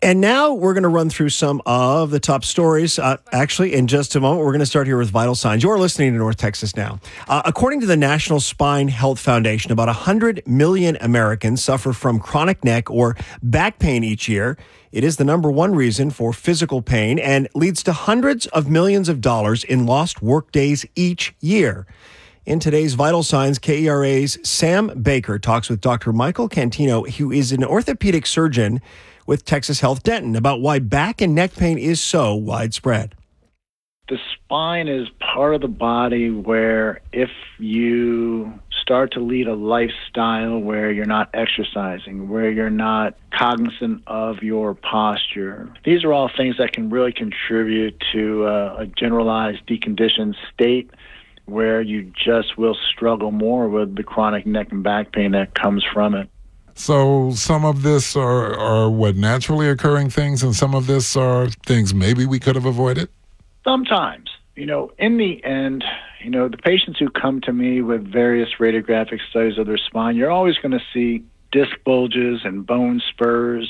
And now we're going to run through some of the top stories. Actually, in just a moment, we're going to start here with vital signs. You're listening to North Texas Now. According to the National Spine Health Foundation, about 100 million Americans suffer from chronic neck or back pain each year. It is the number one reason for physical pain and leads to hundreds of millions of dollars in lost work days each year. In today's Vital Signs, KERA's Sam Baker talks with Dr. Michael Cantino, who is an orthopedic surgeon with Texas Health Denton, about why back and neck pain is so widespread. The spine is part of the body where if you start to lead a lifestyle where you're not exercising, where you're not cognizant of your posture, these are all things that can really contribute to a generalized deconditioned state where you just will struggle more with the chronic neck and back pain that comes from it. So some of this are what naturally occurring things, and some of this are things maybe we could have avoided? Sometimes. In the end, the patients who come to me with various radiographic studies of their spine, you're always going to see disc bulges and bone spurs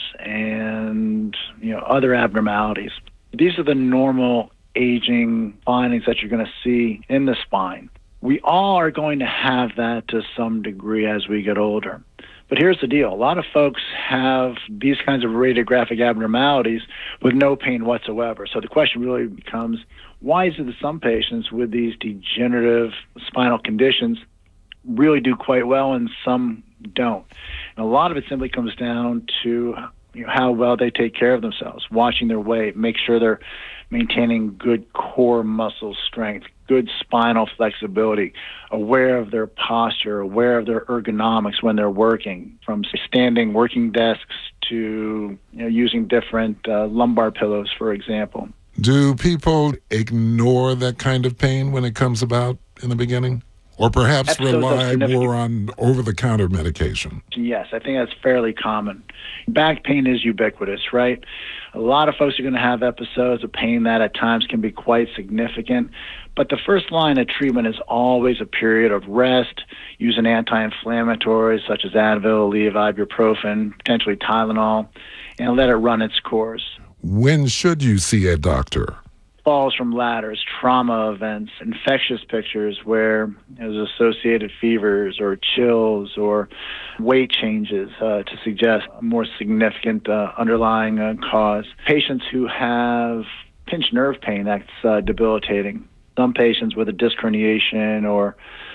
and, other abnormalities. These are the normal aging findings that you're going to see in the spine. We all are going to have that to some degree as we get older. But here's the deal. A lot of folks have these kinds of radiographic abnormalities with no pain whatsoever. So the question really becomes, why is it that some patients with these degenerative spinal conditions really do quite well and some don't? And a lot of it simply comes down to how well they take care of themselves, watching their weight, make sure they're maintaining good core muscle strength, good spinal flexibility, aware of their posture, aware of their ergonomics when they're working, from standing working desks to using different lumbar pillows, for example. Do people ignore that kind of pain when it comes about in the beginning? Or perhaps rely more on over-the-counter medication? Yes, I think that's fairly common. Back pain is ubiquitous, right? A lot of folks are going to have episodes of pain that at times can be quite significant. But the first line of treatment is always a period of rest, using anti-inflammatories such as Advil, Aleve, ibuprofen, potentially Tylenol, and let it run its course. When should you see a doctor? Falls from ladders, trauma events, infectious pictures where there's associated fevers or chills or weight changes to suggest a more significant underlying cause. Patients who have pinched nerve pain that's debilitating. Some patients with a disc herniation or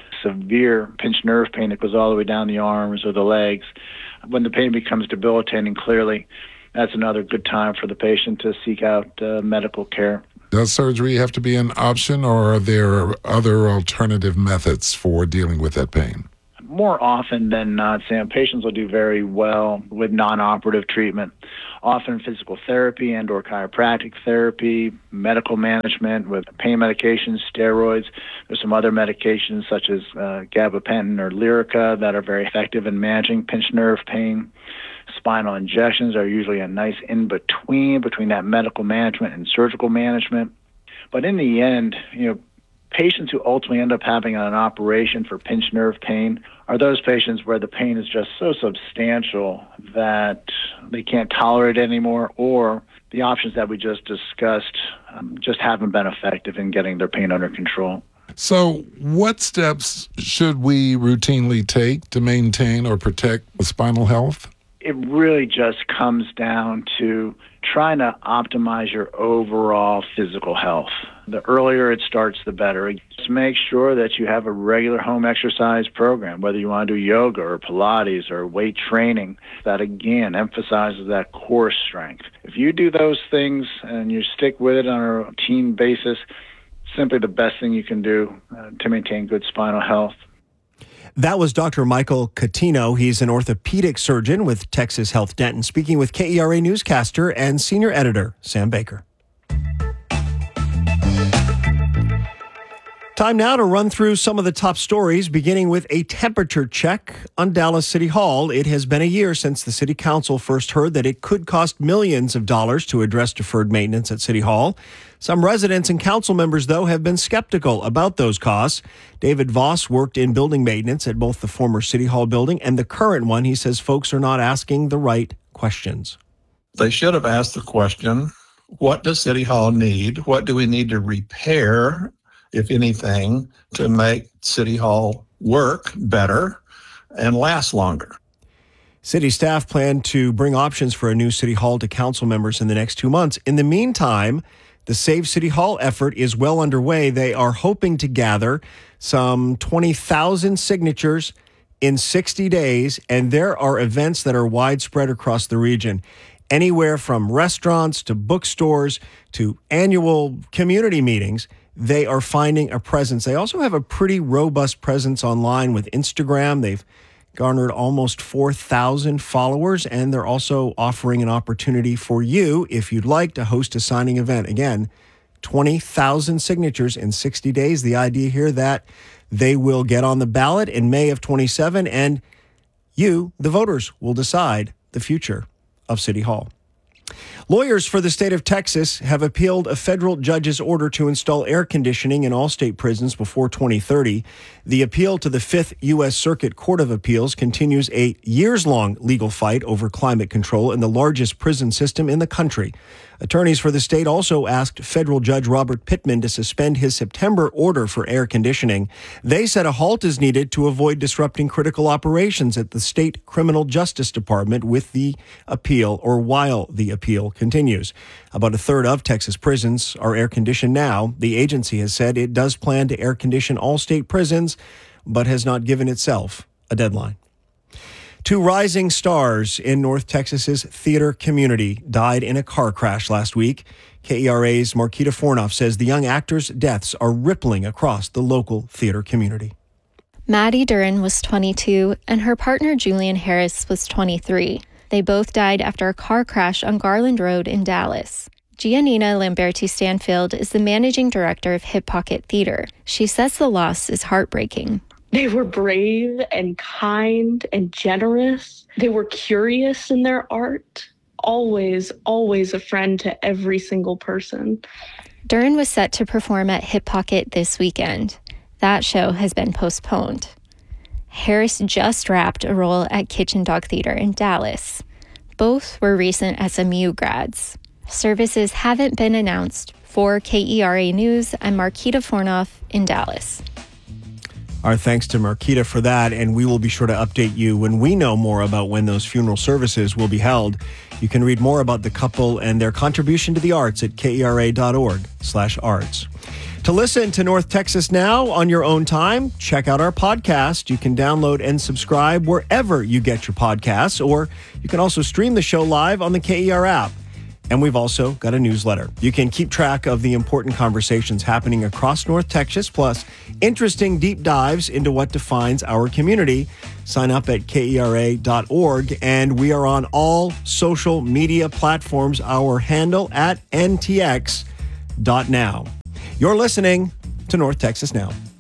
severe pinched nerve pain that goes all the way down the arms or the legs. When the pain becomes debilitating, clearly that's another good time for the patient to seek out medical care. Does surgery have to be an option, or are there other alternative methods for dealing with that pain? More often than not, Sam, patients will do very well with non-operative treatment. Often physical therapy and or chiropractic therapy, medical management with pain medications, steroids. There's some other medications such as gabapentin or Lyrica that are very effective in managing pinched nerve pain. Spinal injections are usually a nice between that medical management and surgical management. But in the end, patients who ultimately end up having an operation for pinched nerve pain are those patients where the pain is just so substantial that they can't tolerate it anymore, or the options that we just discussed just haven't been effective in getting their pain under control. So what steps should we routinely take to maintain or protect spinal health? It really just comes down to trying to optimize your overall physical health. The earlier it starts, the better. Just make sure that you have a regular home exercise program, whether you want to do yoga or Pilates or weight training, that again emphasizes that core strength. If you do those things and you stick with it on a routine basis, simply the best thing you can do to maintain good spinal health. That was Dr. Michael Cantino. He's an orthopedic surgeon with Texas Health Denton, speaking with KERA newscaster and senior editor Sam Baker. Time now to run through some of the top stories, beginning with a temperature check on Dallas City Hall. It has been a year since the City Council first heard that it could cost millions of dollars to address deferred maintenance at City Hall. Some residents and council members, though, have been skeptical about those costs. David Voss worked in building maintenance at both the former City Hall building and the current one. He says folks are not asking the right questions. They should have asked the question, what does City Hall need? What do we need to repair, if anything, to make City Hall work better and last longer? City staff plan to bring options for a new City Hall to council members in the next 2 months. In the meantime, the Save City Hall effort is well underway. They are hoping to gather some 20,000 signatures in 60 days, and there are events that are widespread across the region. Anywhere from restaurants to bookstores to annual community meetings, they are finding a presence. They also have a pretty robust presence online with Instagram. They've garnered almost 4,000 followers, and they're also offering an opportunity for you, if you'd like, to host a signing event. Again, 20,000 signatures in 60 days. The idea here that they will get on the ballot in May of 27, and you, the voters, will decide the future of City Hall. Lawyers for the state of Texas have appealed a federal judge's order to install air conditioning in all state prisons before 2030. The appeal to the Fifth U.S. Circuit Court of Appeals continues a years-long legal fight over climate control in the largest prison system in the country. Attorneys for the state also asked federal judge Robert Pittman to suspend his September order for air conditioning. They said a halt is needed to avoid disrupting critical operations at the state criminal justice department with the appeal, or while the appeal continues. About a third of Texas prisons are air conditioned now. The agency has said it does plan to air condition all state prisons, but has not given itself a deadline. Two rising stars in North Texas's theater community died in a car crash last week. KERA's Marquita Fornoff says the young actors' deaths are rippling across the local theater community. Maddie Duran was 22 and her partner Julian Harris was 23. They both died after a car crash on Garland Road in Dallas. Giannina Lamberti Stanfield is the managing director of Hip Pocket Theater. She says the loss is heartbreaking. They were brave and kind and generous. They were curious in their art. Always, always a friend to every single person. Duran was set to perform at Hip Pocket this weekend. That show has been postponed. Harris just wrapped a role at Kitchen Dog Theater in Dallas. Both were recent SMU grads. Services haven't been announced. For KERA News, I'm Marquita Fornoff in Dallas. Our thanks to Marquita for that, and we will be sure to update you when we know more about when those funeral services will be held. You can read more about the couple and their contribution to the arts at kera.org/arts. To listen to North Texas Now on your own time, check out our podcast. You can download and subscribe wherever you get your podcasts, or you can also stream the show live on the KER app. And we've also got a newsletter. You can keep track of the important conversations happening across North Texas, plus interesting deep dives into what defines our community. Sign up at kera.org, and we are on all social media platforms. Our handle at ntx.now. You're listening to North Texas Now.